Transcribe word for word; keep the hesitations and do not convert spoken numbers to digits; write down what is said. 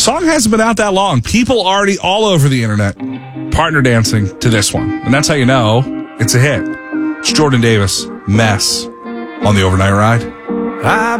Song hasn't been out that long. People already all over the internet partner dancing to this one. And that's how you know it's a hit. It's Jordan Davis, Mess, on the Overnight Ride. I